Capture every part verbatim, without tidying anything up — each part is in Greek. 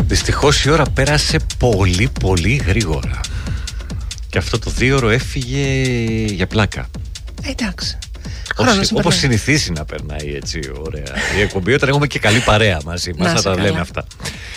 Δυστυχώς η ώρα πέρασε πολύ πολύ γρήγορα. Και αυτό το δίωρο έφυγε για πλάκα. Εντάξει. Όπως, όπως συνηθίζει να περνάει έτσι ωραία η εκπομπή, όταν έχουμε και καλή παρέα μαζί μας, να τα καλά. Λέμε αυτά.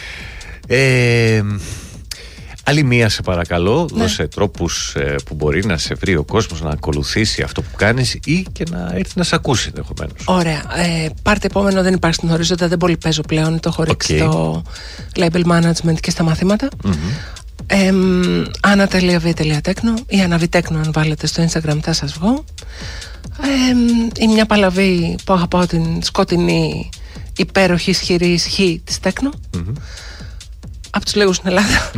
Ε, άλλη μία σε παρακαλώ, ναι. Δώσε τρόπους ε, που μπορεί να σε βρει ο κόσμος, να ακολουθήσει αυτό που κάνεις ή και να έρθει να σε ακούσει ενδεχομένως. Ωραία. Ε, πάρτε επόμενο, δεν υπάρχει στην ορίζοντα, δεν πολύ παίζω πλέον. Το έχω ρίξει okay. στο label management και στα μαθήματα. Mm-hmm. Ε, Anna.v.techno ή Anna.v.techno αν βάλετε στο Instagram θα σας βγω. Ε, ή μια παλαβή που αγαπάω, την σκοτεινή υπέροχη ισχυρή ισχύ της τέκνο. Mm-hmm. Από τους λίγους στην Ελλάδα.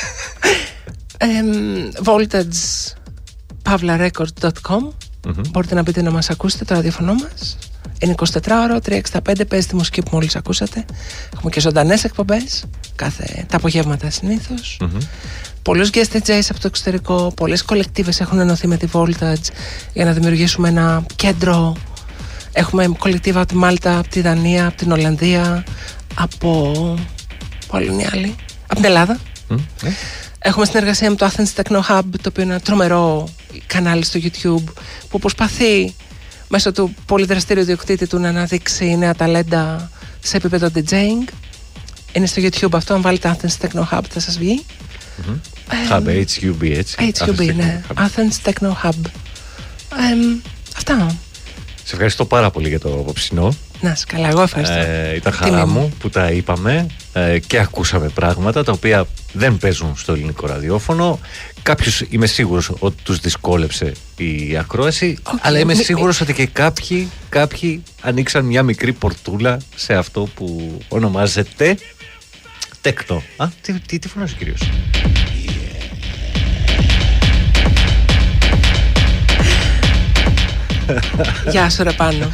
ε, voltage pavla records dot com. Mm-hmm. Μπορείτε να μπείτε να μας ακούσετε το ραδιοφωνό μας. Είναι εικοσιτετράωρο, τριακόσια εξήντα πέντε, παίζει τη μουσική που μόλις ακούσατε. Έχουμε και ζωντανές εκπομπές κάθε, τα απογεύματα συνήθως. Mm-hmm. Πολλούς guest ντι τζέις από το εξωτερικό, πολλές κολεκτίβες έχουν ενωθεί με τη Voltage για να δημιουργήσουμε ένα κέντρο. Έχουμε κολεκτίβα από τη Μάλτα, από τη Δανία, από την Ολλανδία, από... Πολλοί είναι άλλοι. Από την Ελλάδα. Mm, yeah. Έχουμε συνεργασία με το Athens Techno Hub, το οποίο είναι ένα τρομερό κανάλι στο YouTube που προσπαθεί μέσω του πολυδραστήριου διοκτήτη του να αναδείξει νέα ταλέντα σε επίπεδο DJing. Είναι στο YouTube αυτό, αν βάλετε Athens Techno Hub θα σας βγει. Mm-hmm. Hub, ε, έιτς γιου μπι, έτσι. έιτς γιου μπι, ναι. Athens Techno Hub. Ε, αυτά. Σε ευχαριστώ πάρα πολύ για το απόψινό. Να σε καλά, εγώ ευχαριστώ. Ε, ήταν χαρά μου που τα είπαμε ε, και ακούσαμε πράγματα τα οποία δεν παίζουν στο ελληνικό ραδιόφωνο. Κάποιους είμαι σίγουρος ότι τους δυσκόλεψε η ακρόαση, okay, αλλά είμαι μη, σίγουρος μη... ότι και κάποιοι, κάποιοι ανοίξαν μια μικρή πορτούλα σε αυτό που ονομάζεται τέκνο. Α, τι, τι, τι φωνάζει κυρίως. Γεια σου ρε Πάνο.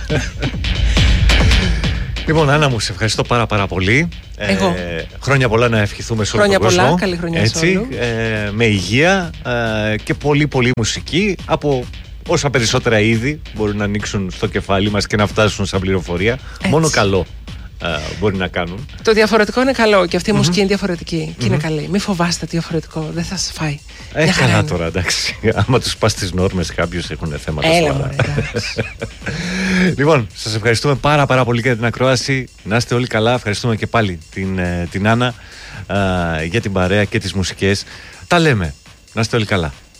Λοιπόν, Άννα μου, σε ευχαριστώ πάρα πάρα πολύ. Εγώ. Ε, χρόνια πολλά να ευχηθούμε σε όλο τον κόσμο. Χρόνια πολλά, καλή χρονιά σε όλους. Ε, με υγεία ε, και πολύ πολύ μουσική από όσα περισσότερα είδη μπορούν να ανοίξουν στο κεφάλι μας και να φτάσουν σαν πληροφορία. Έτσι. Μόνο καλό ε, μπορεί να κάνουν. Το διαφορετικό είναι καλό και αυτή η mm-hmm. μουσική είναι διαφορετική και mm-hmm. είναι καλή. Μην φοβάστε το διαφορετικό, δεν θα σας φάει. Ε, καλά είναι. Τώρα, εντάξει. Άμα τους πας στις νόρμες κάποιους έχουν θέματα. Έλα μωρέ, Λοιπόν, σας ευχαριστούμε πάρα πάρα πολύ για την ακρόαση. Να είστε όλοι καλά. Ευχαριστούμε και πάλι την, την Άννα α, για την παρέα και τις μουσικές. Τα λέμε. Να είστε όλοι καλά.